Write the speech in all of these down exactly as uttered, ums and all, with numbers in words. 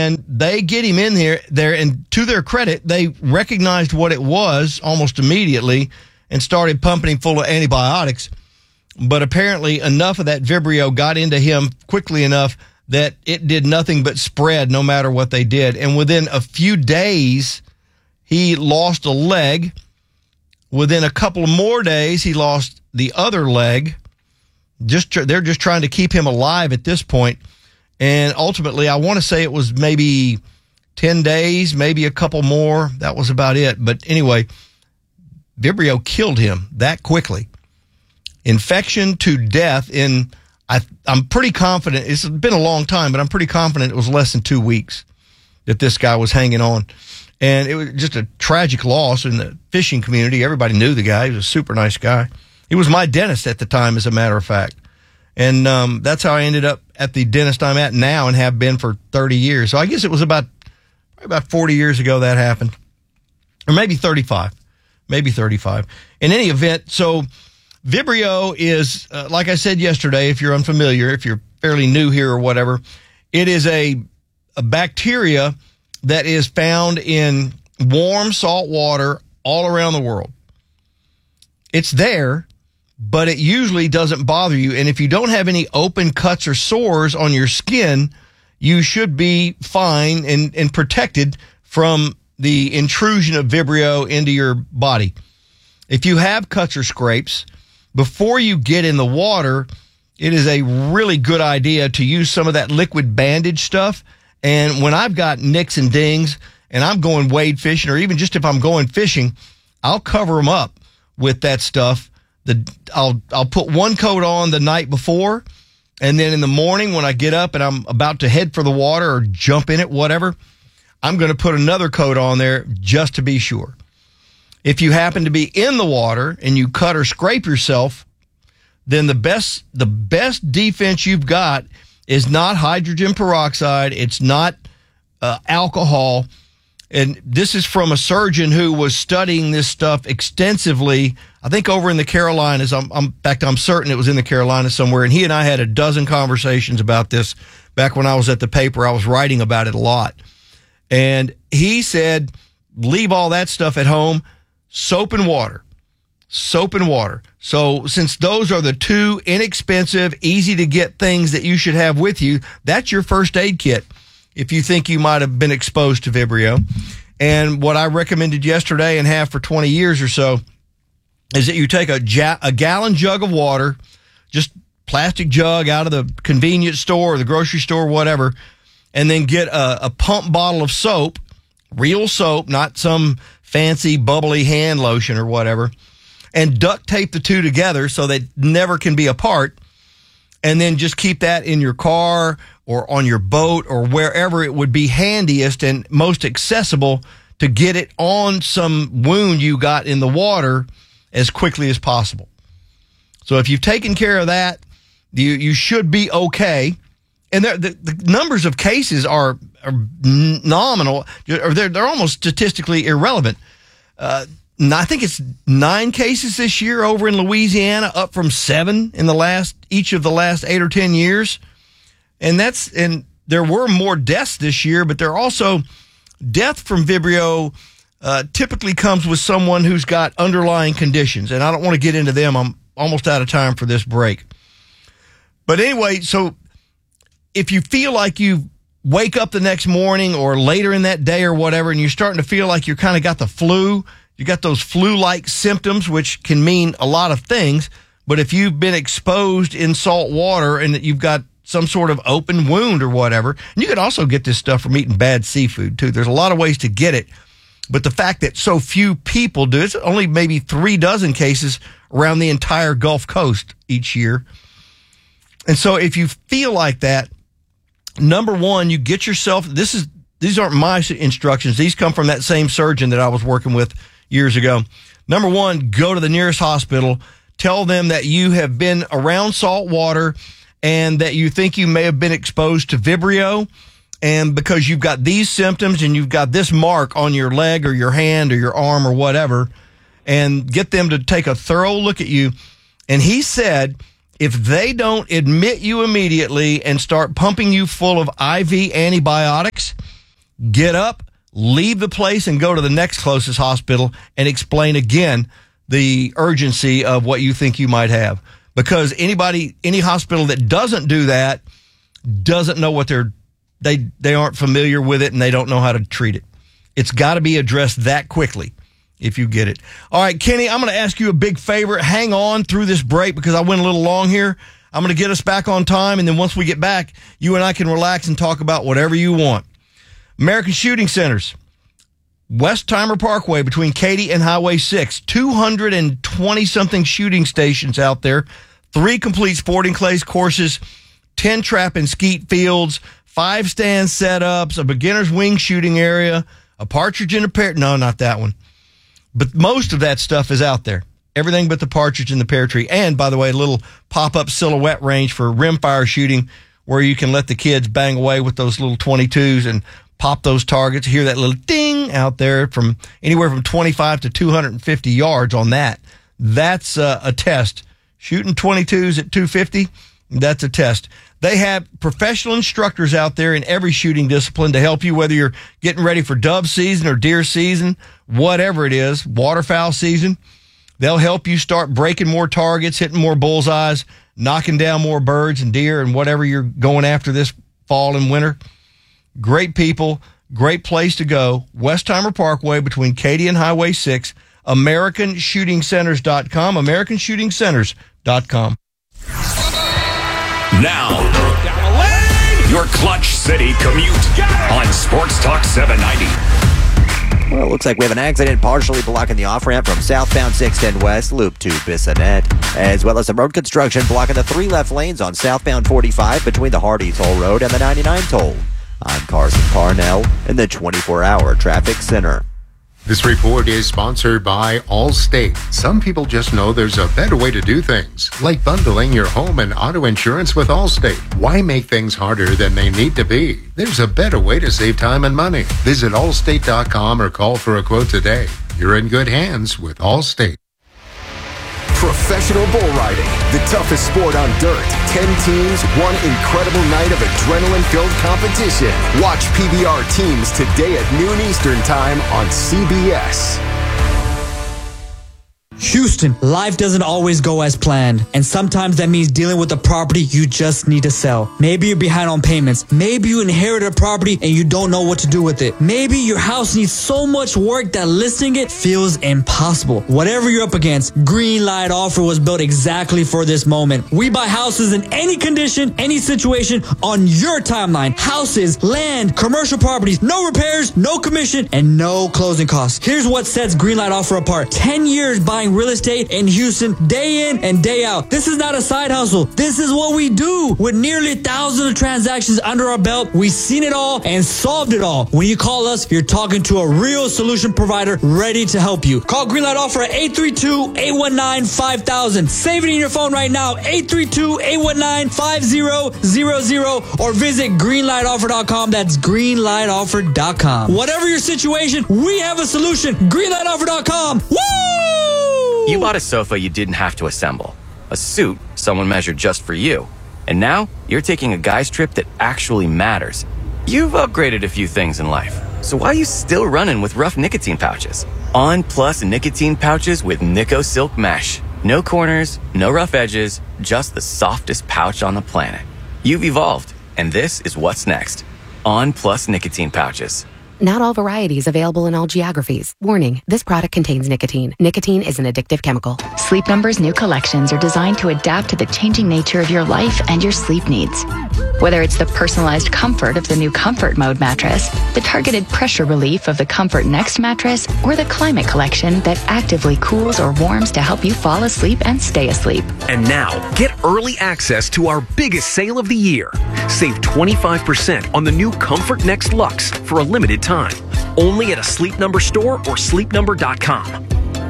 And they get him in there, there, and to their credit, they recognized what it was almost immediately and started pumping him full of antibiotics. But apparently enough of that Vibrio got into him quickly enough that it did nothing but spread no matter what they did. And within a few days, he lost a leg. Within a couple of more days, he lost the other leg. Just tr- They're just trying to keep him alive at this point. And ultimately, I want to say it was maybe ten days, maybe a couple more. That was about it. But anyway, Vibrio killed him that quickly. Infection to death in, I, I'm pretty confident, it's been a long time, but I'm pretty confident it was less than two weeks that this guy was hanging on. And it was just a tragic loss in the fishing community. Everybody knew the guy. He was a super nice guy. He was my dentist at the time, as a matter of fact. And um, that's how I ended up at the dentist I'm at now and have been for thirty years. So I guess it was about about forty years ago that happened. Or maybe thirty-five. Maybe thirty-five. In any event, so Vibrio is, uh, like I said yesterday, if you're unfamiliar, if you're fairly new here or whatever, it is a, a bacteria that is found in warm salt water all around the world. It's there, but it usually doesn't bother you. And if you don't have any open cuts or sores on your skin, you should be fine and, and protected from the intrusion of Vibrio into your body. If you have cuts or scrapes, before you get in the water, it is a really good idea to use some of that liquid bandage stuff. And when I've got nicks and dings and I'm going wade fishing, or even just if I'm going fishing, I'll cover them up with that stuff. The I'll I'll put one coat on the night before, and then in the morning when I get up and I'm about to head for the water or jump in it, whatever, I'm going to put another coat on there just to be sure. If you happen to be in the water and you cut or scrape yourself, then the best the best defense you've got is not hydrogen peroxide. It's not uh, alcohol. And this is from a surgeon who was studying this stuff extensively, I think over in the Carolinas. I'm, I'm, in fact, I'm certain it was in the Carolinas somewhere. And he and I had a dozen conversations about this back when I was at the paper. I was writing about it a lot. And he said, leave all that stuff at home. Soap and water. Soap and water. So since those are the two inexpensive, easy to get things that you should have with you, that's your first aid kit if you think you might have been exposed to Vibrio. And what I recommended yesterday and have for twenty years or so is that you take a, ja- a gallon jug of water, just plastic jug out of the convenience store or the grocery store, whatever, and then get a, a pump bottle of soap, real soap, not some fancy bubbly hand lotion or whatever, and duct tape the two together so they never can be apart, and then just keep that in your car or on your boat or wherever it would be handiest and most accessible to get it on some wound you got in the water as quickly as possible. So if you've taken care of that, you you should be okay. And the, the numbers of cases are, are nominal, or they're, they're almost statistically irrelevant. Uh, I think it's nine cases this year over in Louisiana, up from seven in the last each of the last eight or ten years. And that's and there were more deaths this year, but there are also death from Vibrio uh, typically comes with someone who's got underlying conditions. And I don't want to get into them. I'm almost out of time for this break. But anyway, so if you feel like you wake up the next morning or later in that day or whatever, and you're starting to feel like you're kind of got the flu, you got those flu-like symptoms, which can mean a lot of things. But if you've been exposed in salt water and that you've got some sort of open wound or whatever, and you can also get this stuff from eating bad seafood too. There's a lot of ways to get it. But the fact that so few people do, it's only maybe three dozen cases around the entire Gulf Coast each year. And so if you feel like that, number one, you get yourself, this is, these aren't my instructions. These come from that same surgeon that I was working with years ago. Number one, go to the nearest hospital. Tell them that you have been around salt water and that you think you may have been exposed to Vibrio. And because you've got these symptoms and you've got this mark on your leg or your hand or your arm or whatever, and get them to take a thorough look at you. And he said, if they don't admit you immediately and start pumping you full of I V antibiotics, get up, leave the place, and go to the next closest hospital and explain again the urgency of what you think you might have. Because anybody, any hospital that doesn't do that doesn't know what they're, they, they aren't familiar with it and they don't know how to treat it. It's got to be addressed that quickly if you get it. All right, Kenny, I'm going to ask you a big favor. Hang on through this break because I went a little long here. I'm going to get us back on time, and then once we get back, you and I can relax and talk about whatever you want. American Shooting Centers, Westheimer Parkway between Katy and Highway six, two hundred twenty-something shooting stations out there, three complete sporting clays courses, ten trap and skeet fields, five stand setups, a beginner's wing shooting area, a partridge in a pear. No, not that one. But most of that stuff is out there. Everything but the partridge and the pear tree. And, by the way, a little pop-up silhouette range for rimfire shooting where you can let the kids bang away with those little twenty-twos and pop those targets. Hear that little ding out there from anywhere from twenty-five to two hundred fifty yards on that. That's uh, a test. Shooting twenty-twos at two fifty, that's a test. They have professional instructors out there in every shooting discipline to help you, whether you're getting ready for dove season or deer season, whatever it is, waterfowl season. They'll help you start breaking more targets, hitting more bullseyes, knocking down more birds and deer and whatever you're going after this fall and winter. Great people, great place to go. Westheimer Parkway between Katy and Highway six, American Shooting Centers dot com, American Shooting Centers dot com. Now, your Clutch City commute on Sports Talk seven ninety. Well, it looks like we have an accident partially blocking the off-ramp from southbound six ten West, Loop to Bissonnet, as well as some road construction blocking the three left lanes on southbound forty-five between the Hardy Toll Road and the ninety-nine Toll. I'm Carson Parnell in the twenty-four hour Traffic Center. This report is sponsored by Allstate. Some people just know there's a better way to do things, like bundling your home and auto insurance with Allstate. Why make things harder than they need to be? There's a better way to save time and money. Visit allstate dot com or call for a quote today. You're in good hands with Allstate. Professional bull riding, the toughest sport on dirt. Ten teams, one incredible night of adrenaline-filled competition. Watch P B R teams today at noon Eastern Time on C B S. Houston, life doesn't always go as planned, and sometimes that means dealing with a property you just need to sell. Maybe you're behind on payments. Maybe you inherited a property and you don't know what to do with it. Maybe your house needs so much work that listing it feels impossible. Whatever you're up against, Greenlight Offer was built exactly for this moment. We buy houses in any condition, any situation, on your timeline. Houses, land, commercial properties, no repairs, no commission, and no closing costs. Here's what sets Greenlight Offer apart. ten years buying real estate in Houston, day in and day out. This is not a side hustle. This is what we do. With nearly thousands of transactions under our belt, we've seen it all and solved it all. When you call us, you're talking to a real solution provider ready to help you. Call Greenlight Offer at eight three two, eight one nine, five thousand. Save it in your phone right now, eight three two, eight one nine, five zero zero zero, or visit greenlight offer dot com. That's greenlight offer dot com. Whatever your situation, we have a solution. greenlight offer dot com. Woo! You bought a sofa you didn't have to assemble, a suit someone measured just for you, and now you're taking a guy's trip that actually matters. You've upgraded a few things in life, so why are you still running with rough nicotine pouches? On Plus nicotine pouches with Nico Silk Mesh. No corners, no rough edges, just the softest pouch on the planet. You've evolved, and this is what's next. On Plus nicotine pouches. Not all varieties available in all geographies. Warning, this product contains nicotine. Nicotine is an addictive chemical. Sleep Number's new collections are designed to adapt to the changing nature of your life and your sleep needs. Whether it's the personalized comfort of the new Comfort Mode mattress, the targeted pressure relief of the Comfort Next mattress, or the Climate Collection that actively cools or warms to help you fall asleep and stay asleep. And now, get early access to our biggest sale of the year. Save twenty-five percent on the new Comfort Next Luxe for a limited time. Only at a Sleep Number store or sleep number dot com.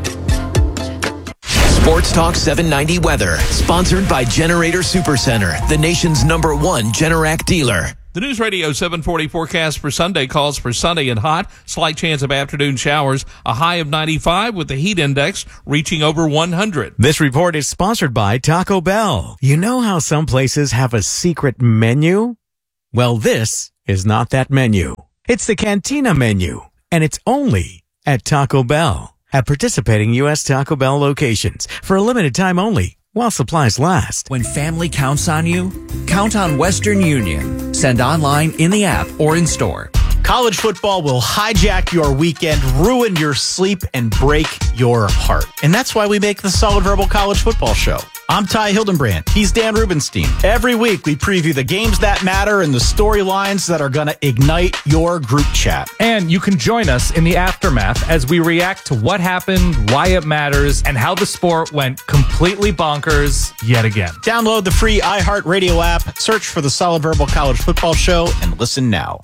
Sports Talk seven ninety weather, sponsored by Generator Supercenter, the nation's number one Generac dealer. The News Radio seven forty forecast for Sunday calls for sunny and hot, slight chance of afternoon showers, a high of ninety-five with the heat index reaching over one hundred. This report is sponsored by Taco Bell. You know how some places have a secret menu? Well, this is not that menu. It's the Cantina Menu, and it's only at Taco Bell. At participating U S Taco Bell locations for a limited time only while supplies last. When family counts on you, count on Western Union. Send online, in the app, or in store. College football will hijack your weekend, ruin your sleep, and break your heart. And that's why we make the Solid Verbal College Football Show. I'm Ty Hildenbrand. He's Dan Rubenstein. Every week, we preview the games that matter and the storylines that are going to ignite your group chat. And you can join us in the aftermath as we react to what happened, why it matters, and how the sport went completely bonkers yet again. Download the free iHeartRadio app, search for the Solid Verbal College Football Show, and listen now.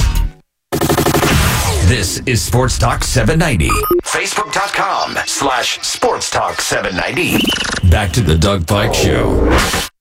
This is Sports Talk seven ninety. Facebook.com slash Sports Talk seven ninety. Back to the Doug Pike Show.